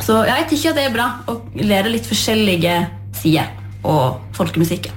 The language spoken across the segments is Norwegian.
Så jeg tykker at det bra å lære litt forskjellige sider og folkemusikken.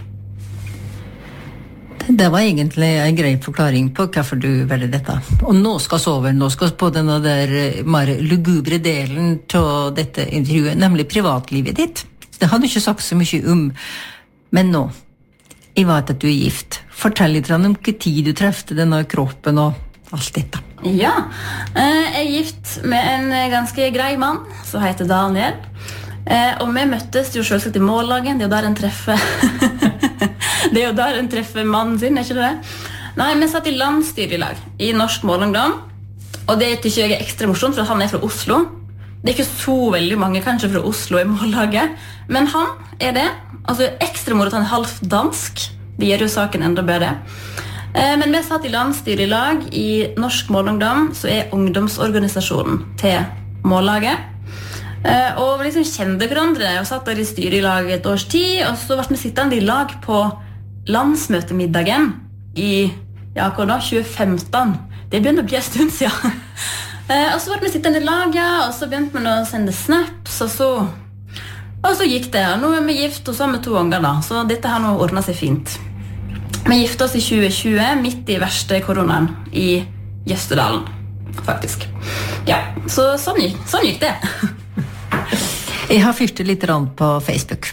Det var egentlig en grei forklaring på hvorfor du velger dette. Og nå skal vi over, nå skal vi på denne der mer lugubre delen til dette intervjuet, nemlig privatlivet ditt. Det har du ikke sagt så mye om, men nå, jeg vet at du gift. Fortell litt om hvilken tid du trefte denne kroppen og alt dette. Ja, jeg gift med en ganske grei mann, som heter Daniel. Og vi møttes jo selvsagt i mållagen, det er jo der en treffer det er jo der en treffer mannen sin, er ikke det? Nei, vi satt i landstyrelag i Norsk Målungdom, og det tykker jeg er ekstra morsomt, for han er fra Oslo. Det er ikke så veldig mange kanskje fra Oslo i mållaget, men han er det. Altså ekstra moro at han er halvt dansk, det gjør jo saken enda bedre. Men vi satt i landstyrelag i Norsk Målungdom, så er ungdomsorganisasjonen til mållaget. Og vi liksom kjente hverandre og satt der i styrelag et års tid, og så ble vi sittende i lag på landsmøtemiddagen i, ja, hva da, 2015. Det begynte å bli en stund siden. Og så ble vi sittende i lag, ja, og så begynte vi å sende snaps, og så gikk det. Nå er vi gift, og så har vi 2 unger da, så dette har nå ordnet seg fint. Vi gifte oss i 2020, midt i verste koronaen i Jøstedalen, faktisk. Ja, så sånn gikk det. Jeg har fyrt litt på Facebook.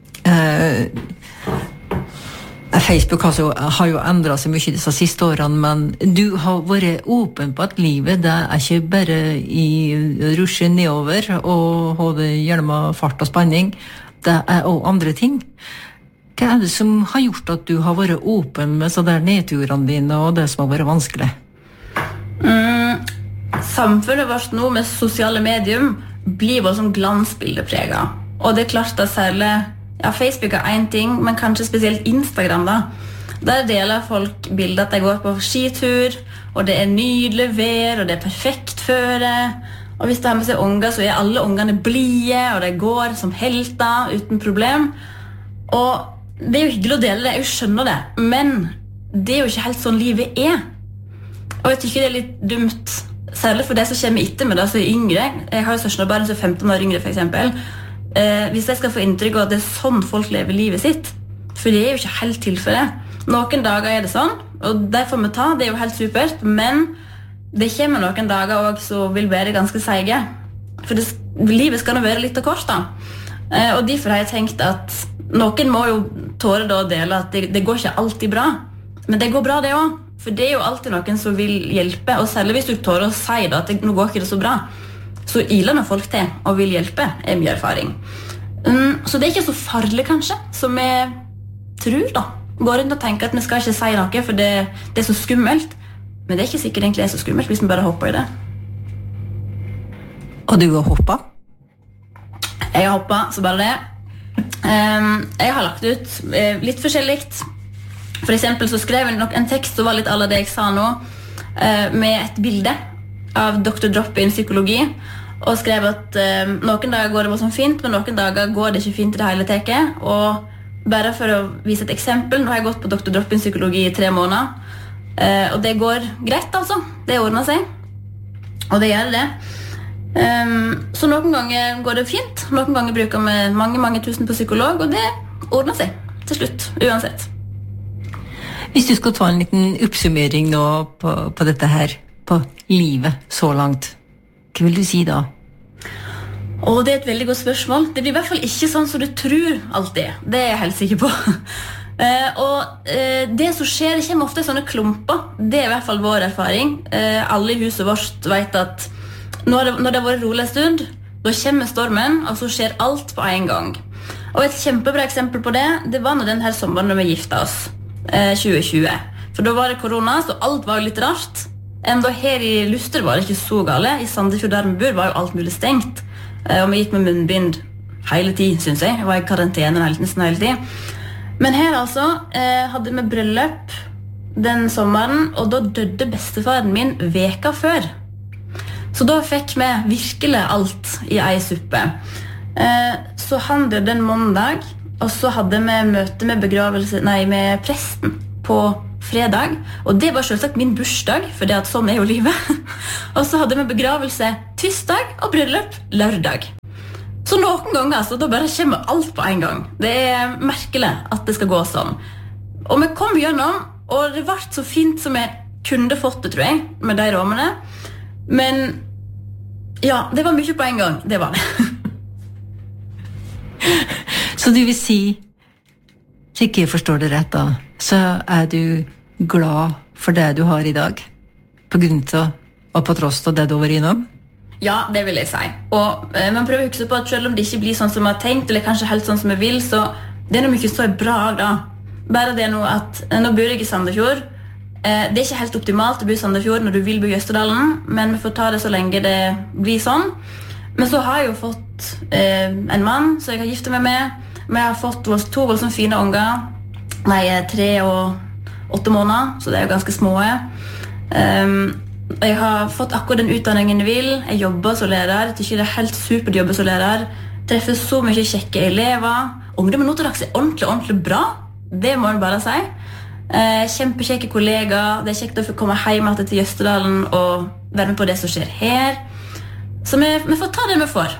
Facebook har jo endret seg mye disse siste årene, men du har vært åpen på at livet det er ikke bare i rusje nedover og ha det gjerne fart og spenning. Det er også andre ting. Hva er det som har gjort at du har vært åpen med så der nedturene dine og det som har vært vanskelig? Samfunnet vårt nå med sosiale medium blir bare som glansbildepreget. Og det er klart at særlig, ja, Facebook er en ting, men kanskje spesielt Instagram da. Der deler folk bilder at de går på skitur, og det er nydelig vær, og det er perfekt føre. Og hvis de har med seg unger, så er alle ungene blige, og de går som helter uten problem. Og det er jo hyggelig å dele det, jeg skjønner det, men det er jo ikke helt sånn livet er. Og jeg tykker det er litt dumt, særlig for det som kommer etter med det som er yngre. Jeg har jo søskenbarn som er 15 år yngre for eksempel. Hvis jeg skal få inntrykk av at det er sånn folk lever livet sitt, for det er jo ikke helt tilfellet. Noen dager er det sånn, og det får vi ta, det er jo helt supert, men det kommer noen dager også som vil være ganske seige. For livet skal nå være litt av kort da. Og derfor har jeg tenkt at noen må jo tåre da å dele at det går ikke alltid bra, men det går bra det også. For det er jo alltid noen som vil hjelpe, og særlig hvis du tårer å si da, at nå går ikke det så bra, så iler når folk til og vil hjelpe, er mye erfaring. Så det er ikke så farlig kanskje, som jeg tror da. Går rundt og tenker at vi skal ikke si noe, for det er så skummelt. Men det er ikke sikkert egentlig er så skummelt hvis vi bare hopper i det. Og du har hoppet? Jeg har hoppet, så bare det. Jeg har lagt ut litt forskjelligt. For eksempel så skrev jeg nok en tekst som var litt alle det jeg sa nå, med et bilde av Dr. Drop-in psykologi, og skrev at noen dager går det bare sånn fint, men noen dager går det ikke fint i det hele teket. Og bare for å vise et eksempel, nå har jeg gått på Dr. Drop-in psykologi i 3 måneder, og det går greit altså, det ordner seg, og det gjør det. Så noen ganger går det fint, noen ganger bruker vi mange tusen på psykolog, og det ordner seg til slutt, uansett. Hvis du skal ta en liten oppsummering nå på dette her, på livet så langt, hva vil du si da? Det er et veldig godt spørsmål. Det blir i hvert fall ikke sånn som du tror alltid. Det er jeg helt sikker på. Det som skjer, det kommer ofte i sånne klumper. Det er i hvert fall vår erfaring. Alle i huset vårt vet at når det har vært rolig en stund, da kommer stormen, og så skjer alt på en gang. Og et kjempebra eksempel på det, det var når denne sommeren når vi giftet oss. 2020. For da var det korona, så alt var jo litt rart. Enda her i Luster var det ikke så gale. I Sandefjord der vi bor var jo alt mulig stengt. Og vi gikk med munnbind hele tid, synes jeg. Jeg var i karantene nesten hele tid. Men her altså hadde vi bryllup den sommeren, og da døde bestefaren min veka før. Så da fikk vi virkelig alt i ei suppe. Så han døde en mandag, og så hadde vi møte med presten på fredag, og det var selvsagt min bursdag, for det at sånn er jo livet. Og så hadde vi begravelse tirsdag og bryllup lørdag. Så noen ganger så da bare kommer alt på en gang. Det merkelig at det skal gå sånn. Og vi kom gjennom, og det ble så fint som jeg kunne fått det, tror jeg, med de rammene. Men ja, det var mye på en gang. Det var det. Så du vil si, slik jeg forstår det rett da, så du glad for det du har i dag? På grunn av, og på tross av det du var innom? Ja, det vil jeg si. Og man prøver å huske på at selv om det ikke blir sånn som man har tenkt, eller kanskje helt sånn som jeg vil, så det noe mye så bra da. Bare det nå at, nå bor jeg i Sandefjord. Det ikke helt optimalt å bo i Sandefjord når du vil bo i Østerdalen, men vi får ta det så lenge det blir sånn. Men så har jeg jo fått en mann som jeg har giftet meg med. Vi har fått 2 voldsomt fine unger. De 3 og 8 måneder, så det er jo ganske små. Jeg har fått akkurat den utdanningen jeg vil. Jeg jobber som lærer. Jeg tykker det er helt supert å jobbe som lærer. Treffer så mye kjekke elever. Ungdommen nå til dags ordentlig, ordentlig bra. Det må jeg bare si. Kjempekjekke kollegaer. Det er kjekt å få komme hjem til Jøsterdalen og være med på det som skjer her. Så vi får ta det vi får.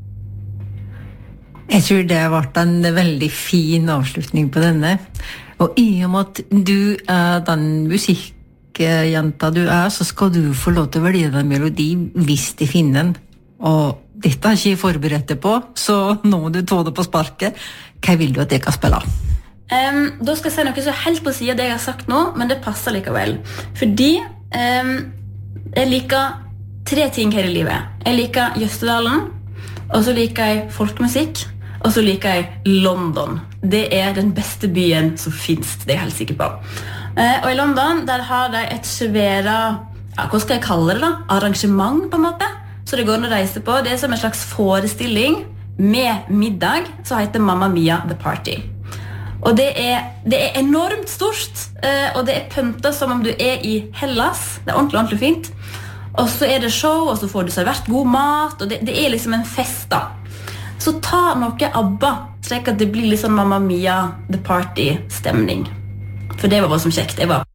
Jeg tror det har vært en veldig fin avslutning på denne. Og i og med at du den musikkjenta du så skal du få lov til å velge en melodi hvis de finner den. Og dette har ikke jeg forberedt deg på, så nå må du ta det på sparket. Hva vil du at jeg kan spille? Da skal jeg si noe så helt på siden av det jeg har sagt nå, men det passer likevel. Fordi jeg liker 3 ting her i livet. Jeg liker Jøsterdalen, og så liker jeg folkemusikk, og så liker jeg London. Det er den beste byen som finnes, det er jeg helt sikker på. Og i London, der har de et svære, hva skal jeg kalle det da? Arrangement på en måte. Så det går an å reise på. Det er som en slags forestilling med middag, som heter Mamma Mia The Party. Og det er enormt stort, og det er pyntet som om du er i Hellas. Det er ordentlig, ordentlig fint. Og så er det show, og så får du servert god mat, og det er liksom en fest da. Så ta noe ABBA, slik at det blir liksom Mamma Mia The Party-stemning. For det var bare som kjekt.